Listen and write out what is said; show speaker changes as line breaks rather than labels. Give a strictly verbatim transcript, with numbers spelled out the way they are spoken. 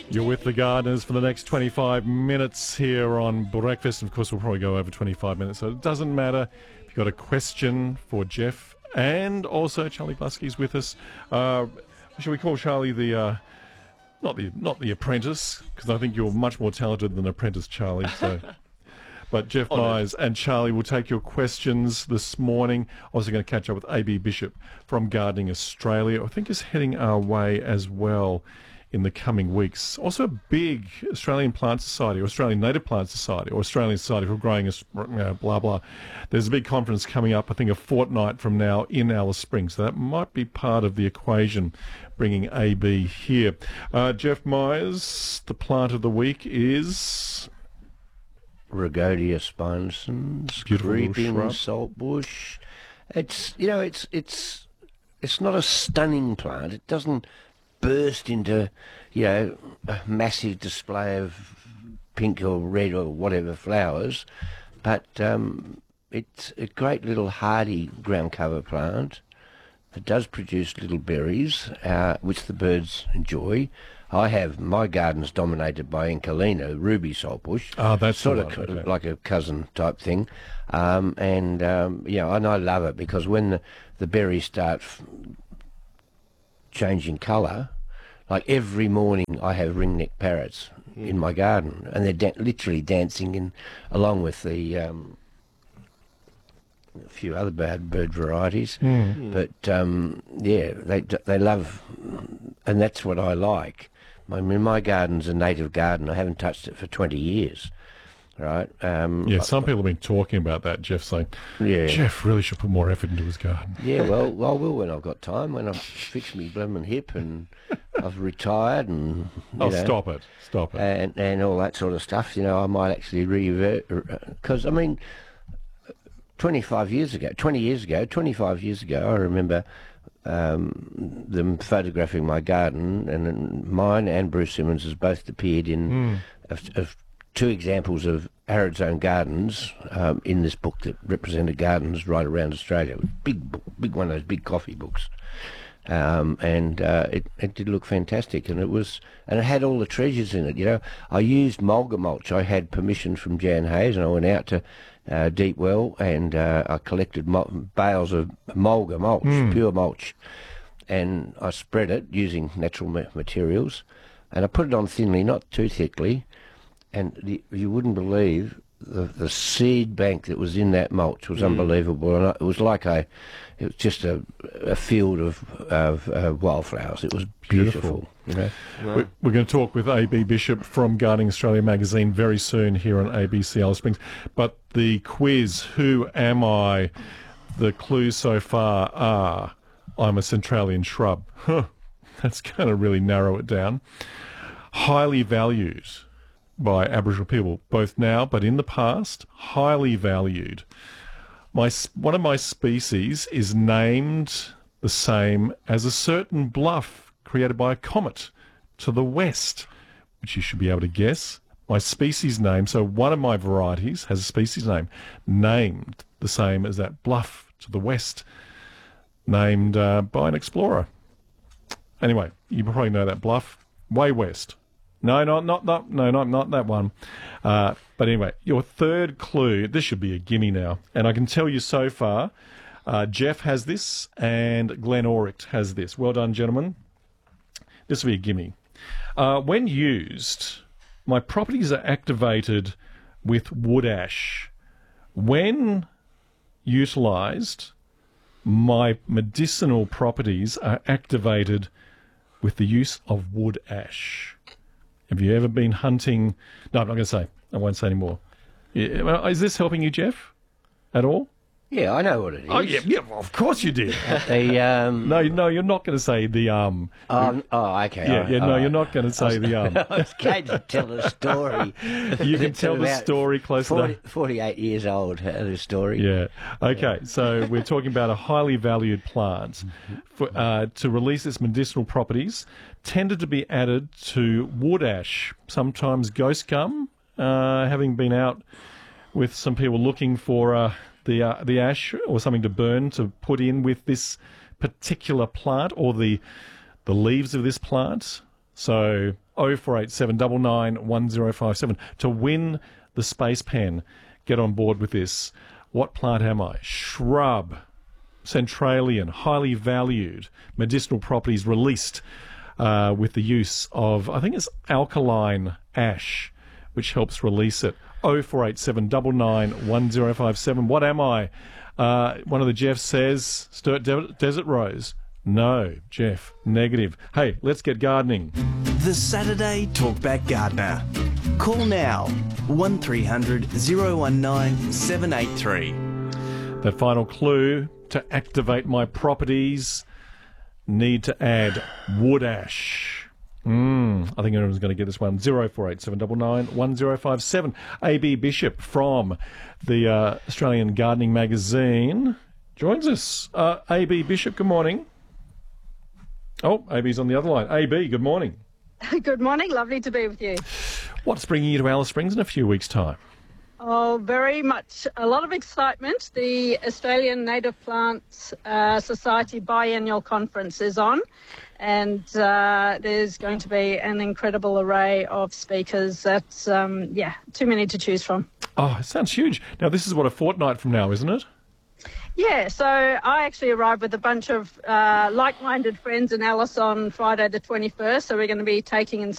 You're with the Gardeners for the next twenty-five minutes here on Breakfast. Of course, we'll probably go over twenty-five minutes, so it doesn't matter. If you've got a question for Jeff, and also Charlie Blusky's with us. Uh, shall we call Charlie the, uh, not the not the apprentice, because I think you're much more talented than apprentice Charlie, so... But Jeff Myers and Charlie will take your questions this morning. Also going to catch up with A B Bishop from Gardening Australia. I think is heading our way as well in the coming weeks. Also a big Australian Plant Society, or Australian Native Plant Society, or Australian Society for Growing, uh, blah, blah. There's a big conference coming up, I think a fortnight from now in Alice Springs. So that might be part of the equation, bringing A B here. Uh, Jeff Myers, the plant of the week is...
Rhagodia spinescens,
Beautiful
creeping saltbush. It's you know it's it's it's not a stunning plant. It doesn't burst into you know a massive display of pink or red or whatever flowers, but um, it's a great little hardy ground cover plant. It does produce little berries, uh, which the birds enjoy. I have, my garden's dominated by Encolina, ruby saltbush.
Oh, that's
sort of
okay.
like a cousin type thing. Um, and, um, yeah, and I love it because when the, the berries start f- changing colour, like every morning I have ringneck parrots mm. in my garden, and they're da- literally dancing in, along with the... Um, a few other bad bird varieties, mm. but um, yeah, they they love, and that's what I like. I mean, my garden's a native garden. I haven't touched it for twenty years, right? Um,
yeah, some people have been talking about that. Jeff saying, yeah, Jeff really should put more effort into his garden.
Yeah, well, I will when I've got time. When I've fixed me blooming hip and I've retired and you
oh,
know,
stop it, stop it,
and and all that sort of stuff. You know, I might actually revert because I mean. twenty-five years ago, twenty years ago, twenty-five years ago, I remember um, them photographing my garden, and mine and Bruce Simmons's both appeared in mm. of, of two examples of arid zone gardens um, in this book that represented gardens right around Australia. It was a big book, big one of those big coffee books. Um, and uh, it, it did look fantastic, and it was, and it had all the treasures in it. You know, I used mulga mulch. I had permission from Jan Hayes, and I went out to uh, Deepwell, and uh, I collected mo- bales of mulga mulch, mm. pure mulch, and I spread it using natural ma- materials, and I put it on thinly, not too thickly, and the, you wouldn't believe the the seed bank that was in that mulch was mm. unbelievable, and it was like a. It was just a, a field of, of uh, wildflowers. It was beautiful. beautiful. You know?
Yeah. We're, we're going to talk with A B Bishop from Gardening Australia magazine very soon here on A B C Alice Springs. But the quiz, who am I? The clues so far are, I'm a Centralian shrub. Huh, that's going to really narrow it down. Highly valued by Aboriginal people, both now but in the past. Highly valued. My, one of my species is named the same as a certain bluff created by a comet to the west, which you should be able to guess. My species name, so one of my varieties has a species name named the same as that bluff to the west, named uh, by an explorer. Anyway, you probably know that bluff, way west. No, not not not no, not not that one. Uh, but anyway, your third clue. This should be a gimme now, and I can tell you so far. Uh, Jeff has this, and Glenn Oricht has this. Well done, gentlemen. This will be a gimme. Uh, when used, my properties are activated with wood ash. When utilised, my medicinal properties are activated with the use of wood ash. Have you ever been hunting? No, I'm not going to say. I won't say anymore. Yeah, is this helping you, Jeff, at all?
Yeah, I know what it is.
Oh, yeah, yeah, well, of course you did.
the, um...
No, no, you're not going to say the um.
Um, oh, okay.
Yeah,
oh,
yeah, no,
oh,
you're not going to say the um.
I was going to tell the story.
You can tell the story closer
forty,
to...
forty-eight years old, uh, the story.
Yeah. Okay, so we're talking about a highly valued plant. For, uh, to release its medicinal properties, tended to be added to wood ash, sometimes ghost gum, uh, having been out with some people looking for... Uh, The, uh, the ash or something to burn to put in with this particular plant or the the leaves of this plant. So oh four eight seven nine nine one oh five seven. To win the Space Pen, get on board with this. What plant am I? Shrub. Centralian, highly valued, medicinal properties released uh, with the use of, I think it's alkaline ash, which helps release it. oh four eight seven nine nine one oh five seven. What am I? Uh, one of the Jeffs says, Sturt De- Desert Rose. No, Jeff, negative. Hey, let's get gardening.
The Saturday Talkback Gardener. Call now, one three hundred oh one nine seven eight three.
That final clue: to activate my properties, need to add wood ash. Mm, I think everyone's going to get this one. oh four eight seven nine nine one oh five seven. A B Bishop from the uh, Australian Gardening Magazine joins us. Uh, A B Bishop, good morning. Oh, A B's on the other line. A B, good morning.
Good morning. Lovely to be with you.
What's bringing you to Alice Springs in a few weeks' time?
Oh, very much. A lot of excitement. The Australian Native Plants uh, Society Biennial Conference is on, and uh, there's going to be an incredible array of speakers. That's, um, yeah, too many to choose from.
Oh, it sounds huge. Now, this is, what, a fortnight from now, isn't it?
Yeah, so I actually arrived with a bunch of uh, like-minded friends in Alice on Friday the twenty-first, so we're going to be taking in